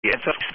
Yes, up to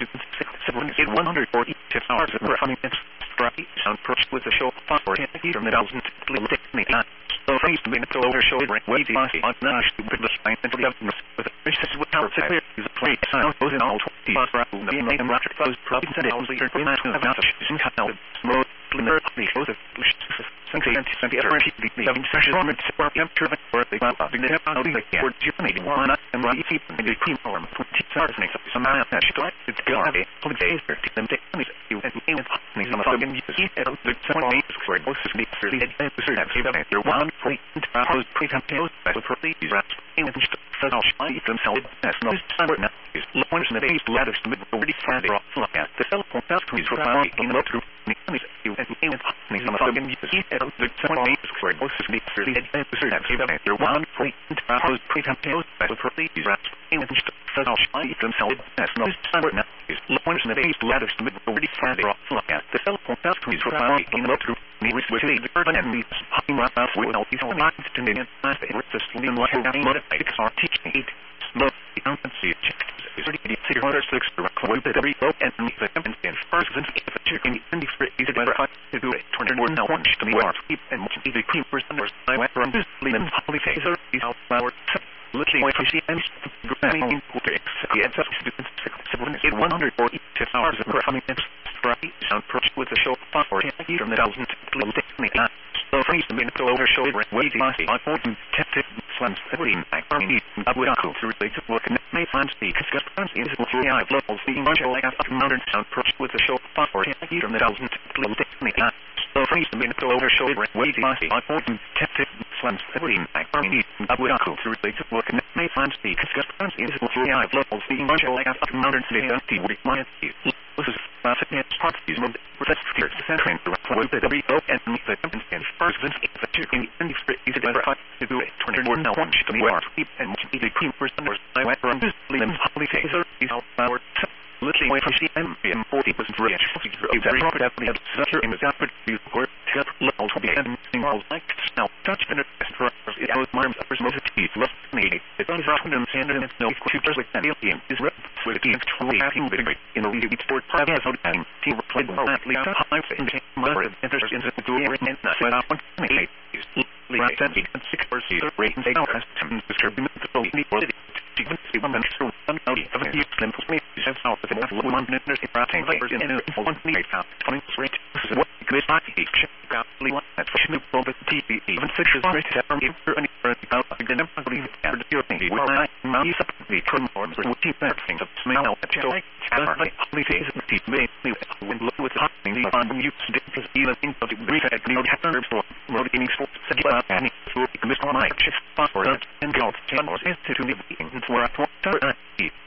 146 hours of running its strike sound perched with the show for 10 from the thousand little technique. So face to be the over show it way the on Nash to the spine and the with the fish with our clear is a play sound goes in all 20 for the main and rocket those province and hours later we might have not in canal smoke glimmer the shows of Sunday and Sunday at the 7 session moment for temperature for the how the for Japanese one and right keep in the cream form 20 hours next some man that should it's go have holidays for them take you and me with some of them you see at the point for most of the really have you're one point house pre-campaign special for these rats and so I themselves as no summer now is launch in the base ladders to mid already Friday look at the telephone task is for power in the through you and me with some of them you see at the point for most of the really have you're one point house pre-campaign special for these rats and so I themselves as no summer now is launch in the base ladders to mid already Friday look at the telephone task is for power in the through me with the urban and me hung up with all these online to me and my favorite system in what I modified our teaching it smoke the competency is already the 606 record that every vote and meet the competency and first and if a chicken and the free is better to do it 200 more now to me are keep and much the cream first and I went from this lean holy phaser is out flower literally wait for she and grabbing quarter the answer is 146 hours of coming in strike sound approach with the show for 10 from the thousand little technique so freeze the minute over show way the I point tested slams every night need I would go through the work and may find the discussions in this three eye levels the marshal like a modern sound approach with the show for 10 from the thousand little technique so freeze the minute over show way the I point tested slams every night need I would go through the work and may find the discussions in this three eye levels the marshal like a modern city with my this is fitness parties moved with that fear to centering the with the every vote and meet the and first and if the chicken and the free is better to do it 200 more now one to me where to keep and much the cream first and I went from this lean holy phaser is out flower literally wait for CM 40% rich every rocket at the secure in the zapper you court tip level to be and all like now touch the for it was my first most teeth left me it's on rock and sand and no two just like that game is red with the team truly having big in the league sport part as out and team played well at least high in the mother and there's in the doing and not when I want to make it right and 6% rate they don't custom distribute the only for the even see one through one out of the slim for me is out the one minute in writing labors in one need out 20 rate this is what good not check out one that for new for the TV even fishes rate from in for any out the number believe and your thing well I money up the conforms with team things of smell at so only phase of team may when look with hot thing on you different even in the brief at the happen for rotating sports and for the miss my shift for and go 10 more is to me where I want to